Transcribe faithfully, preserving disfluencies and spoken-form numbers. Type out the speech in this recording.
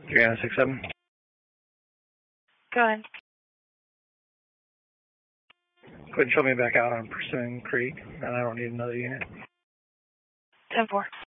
three nine six seven. Go ahead. Go ahead and show me back out on Pursuing Creek, and I don't need another unit. ten four.